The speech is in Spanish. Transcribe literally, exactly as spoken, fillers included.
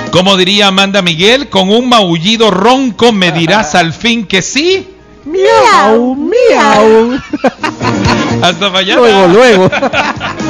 Como diría Amanda Miguel, con un maullido ronco me dirás al fin que sí. Miau, miau. Hasta mañana. Luego, luego.